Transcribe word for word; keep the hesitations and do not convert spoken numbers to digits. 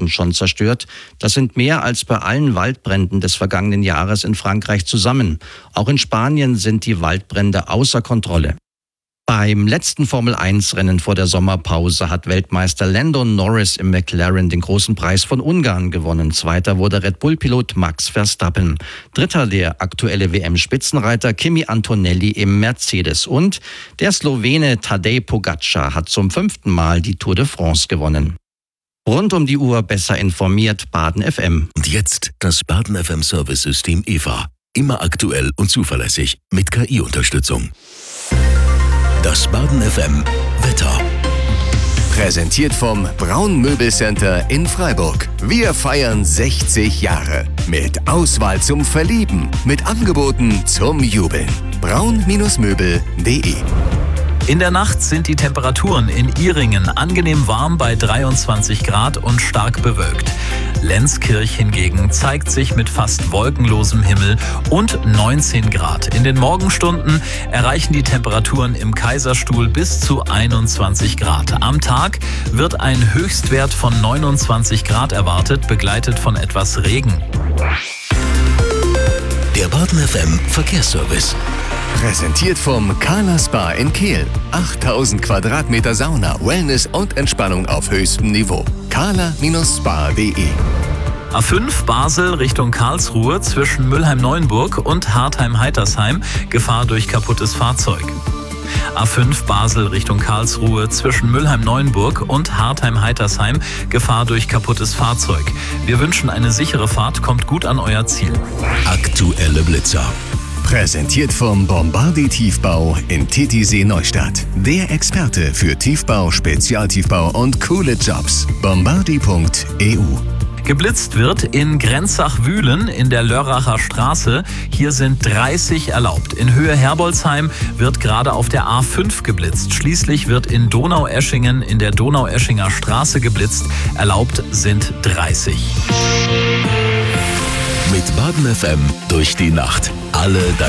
wurden schon zerstört. Das sind mehr als bei allen Waldbränden des vergangenen Jahres in Frankreich zusammen. Auch in Spanien sind die Waldbrände außer Kontrolle. Beim letzten Formel eins Rennen vor der Sommerpause hat Weltmeister Lando Norris im McLaren den großen Preis von Ungarn gewonnen. Zweiter wurde Red Bull-Pilot Max Verstappen. Dritter der aktuelle W M-Spitzenreiter Kimi Antonelli im Mercedes. Und der Slowene Tadej Pogačar hat zum fünften Mal die Tour de France gewonnen. Rund um die Uhr besser informiert Baden F M. Und jetzt das Baden F M Service-System E V A. Immer aktuell und zuverlässig mit K I-Unterstützung. Das Baden F M Wetter. Präsentiert vom Braun Möbelcenter in Freiburg. Wir feiern sechzig Jahre. Mit Auswahl zum Verlieben. Mit Angeboten zum Jubeln. braun Möbel punkt de. In der Nacht sind die Temperaturen in Ihringen angenehm warm bei dreiundzwanzig Grad und stark bewölkt. Lenzkirch hingegen zeigt sich mit fast wolkenlosem Himmel und neunzehn Grad. In den Morgenstunden erreichen die Temperaturen im Kaiserstuhl bis zu einundzwanzig Grad. Am Tag wird ein Höchstwert von neunundzwanzig Grad erwartet, begleitet von etwas Regen. Der Baden F M Verkehrsservice. Präsentiert vom Kala Spa in Kehl. achttausend Quadratmeter Sauna, Wellness und Entspannung auf höchstem Niveau. kala Spa punkt de. A fünf Basel Richtung Karlsruhe zwischen Mülheim-Neuenburg und Hartheim-Heitersheim. Gefahr durch kaputtes Fahrzeug. A fünf Basel Richtung Karlsruhe zwischen Mülheim-Neuenburg und Hartheim-Heitersheim. Gefahr durch kaputtes Fahrzeug. Wir wünschen eine sichere Fahrt, kommt gut an euer Ziel. Aktuelle Blitzer. Präsentiert vom Bombardi Tiefbau in Titisee Neustadt. Der Experte für Tiefbau, Spezialtiefbau und coole Jobs. bombardi punkt e u. Geblitzt wird in Grenzach-Wühlen in der Lörracher Straße. Hier sind dreißig erlaubt. In Höhe Herbolzheim wird gerade auf der A fünf geblitzt. Schließlich wird in Donaueschingen in der Donaueschinger Straße geblitzt. Erlaubt sind dreißig. Mit Baden F M durch die Nacht. Alle